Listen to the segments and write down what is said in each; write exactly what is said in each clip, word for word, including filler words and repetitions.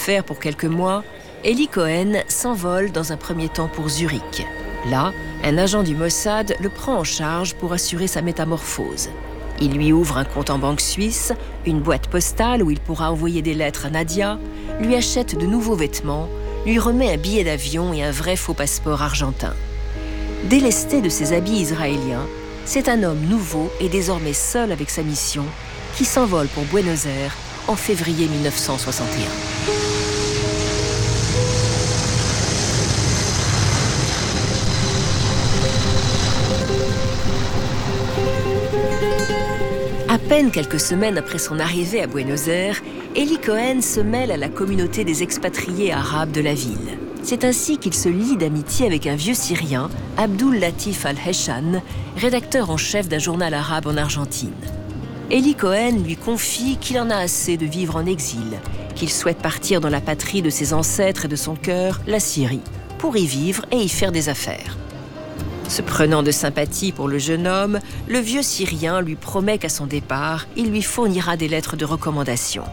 d'affaires pour quelques mois, Eli Cohen s'envole dans un premier temps pour Zurich. Là, un agent du Mossad le prend en charge pour assurer sa métamorphose. Il lui ouvre un compte en banque suisse, une boîte postale où il pourra envoyer des lettres à Nadia, lui achète de nouveaux vêtements, lui remet un billet d'avion et un vrai faux passeport argentin. Délesté de ses habits israéliens, c'est un homme nouveau et désormais seul avec sa mission qui s'envole pour Buenos Aires en février mille neuf cent soixante et un. À peine quelques semaines après son arrivée à Buenos Aires, Eli Cohen se mêle à la communauté des expatriés arabes de la ville. C'est ainsi qu'il se lie d'amitié avec un vieux Syrien, Abdul Latif al-Heshan, rédacteur en chef d'un journal arabe en Argentine. Eli Cohen lui confie qu'il en a assez de vivre en exil, qu'il souhaite partir dans la patrie de ses ancêtres et de son cœur, la Syrie, pour y vivre et y faire des affaires. Se prenant de sympathie pour le jeune homme, le vieux Syrien lui promet qu'à son départ, il lui fournira des lettres de recommandation.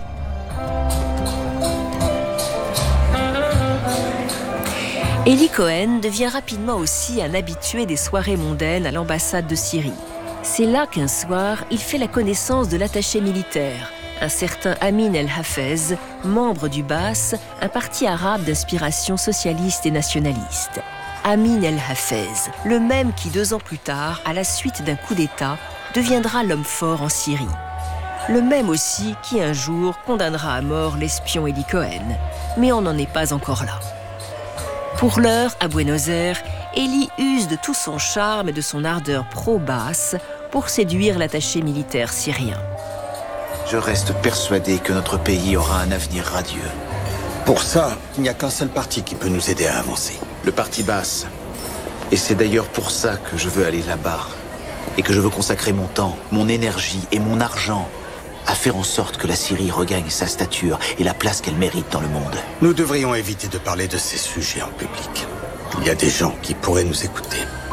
Eli Cohen devient rapidement aussi un habitué des soirées mondaines à l'ambassade de Syrie. C'est là qu'un soir, il fait la connaissance de l'attaché militaire, un certain Amin El-Hafez, membre du B A S, un parti arabe d'inspiration socialiste et nationaliste. Amin El-Hafez, le même qui, deux ans plus tard, à la suite d'un coup d'État, deviendra l'homme fort en Syrie. Le même aussi qui, un jour, condamnera à mort l'espion Eli Cohen. Mais on n'en est pas encore là. Pour l'heure, à Buenos Aires, Eli use de tout son charme et de son ardeur pro-B A S pour séduire l'attaché militaire syrien. Je reste persuadé que notre pays aura un avenir radieux. Pour ça, il n'y a qu'un seul parti qui peut nous aider à avancer. Le parti B A S. Et c'est d'ailleurs pour ça que je veux aller là-bas. Et que je veux consacrer mon temps, mon énergie et mon argent à faire en sorte que la Syrie regagne sa stature et la place qu'elle mérite dans le monde. Nous devrions éviter de parler de ces sujets en public. Il y a des gens qui pourraient nous écouter.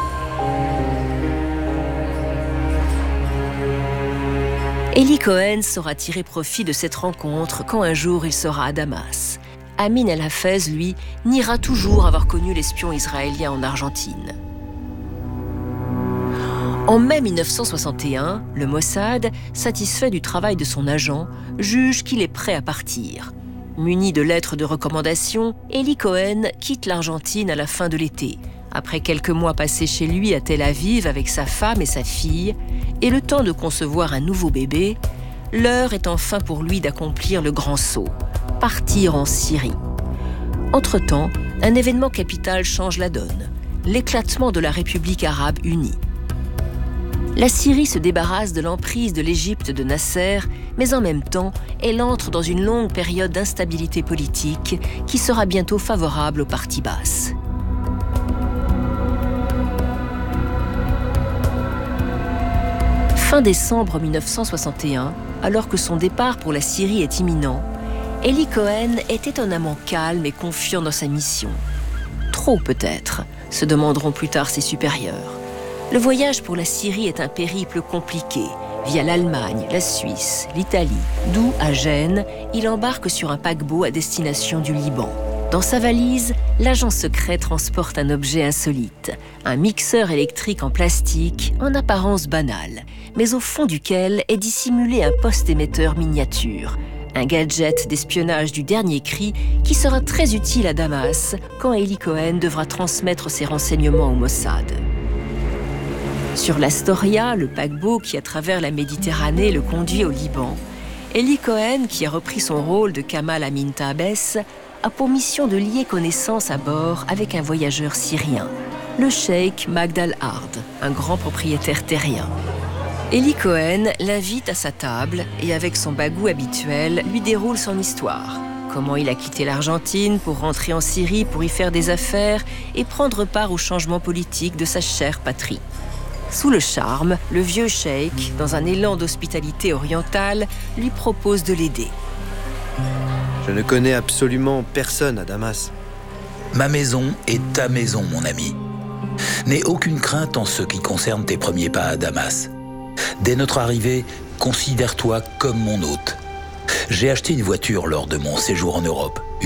Eli Cohen saura tirer profit de cette rencontre quand un jour il sera à Damas. Amin El-Hafez, lui, niera toujours avoir connu l'espion israélien en Argentine. En mai mille neuf cent soixante et un, le Mossad, satisfait du travail de son agent, juge qu'il est prêt à partir. Muni de lettres de recommandation, Eli Cohen quitte l'Argentine à la fin de l'été, après quelques mois passés chez lui à Tel Aviv avec sa femme et sa fille, et le temps de concevoir un nouveau bébé, l'heure est enfin pour lui d'accomplir le grand saut, partir en Syrie. Entre-temps, un événement capital change la donne, l'éclatement de la République arabe unie. La Syrie se débarrasse de l'emprise de l'Égypte de Nasser, mais en même temps, elle entre dans une longue période d'instabilité politique qui sera bientôt favorable au parti B A S. Fin décembre mille neuf cent soixante et un, alors que son départ pour la Syrie est imminent, Eli Cohen est étonnamment calme et confiant dans sa mission. Trop peut-être, se demanderont plus tard ses supérieurs. Le voyage pour la Syrie est un périple compliqué. Via l'Allemagne, la Suisse, l'Italie, d'où, à Gênes, il embarque sur un paquebot à destination du Liban. Dans sa valise, l'agent secret transporte un objet insolite, un mixeur électrique en plastique, en apparence banal, mais au fond duquel est dissimulé un poste émetteur miniature, un gadget d'espionnage du dernier cri qui sera très utile à Damas quand Eli Cohen devra transmettre ses renseignements au Mossad. Sur l'Astoria, le paquebot qui, à travers la Méditerranée, le conduit au Liban, Eli Cohen, qui a repris son rôle de Kamal Amin Taabès, a pour mission de lier connaissance à bord avec un voyageur syrien, le cheikh Magd al-Ard, un grand propriétaire terrien. Eli Cohen l'invite à sa table et, avec son bagou habituel, lui déroule son histoire. Comment il a quitté l'Argentine pour rentrer en Syrie pour y faire des affaires et prendre part au changement politique de sa chère patrie. Sous le charme, le vieux cheikh, dans un élan d'hospitalité orientale, lui propose de l'aider. Je ne connais absolument personne à Damas. Ma maison est ta maison, mon ami. N'aie aucune crainte en ce qui concerne tes premiers pas à Damas. Dès notre arrivée, considère-toi comme mon hôte. J'ai acheté une voiture lors de mon séjour en Europe.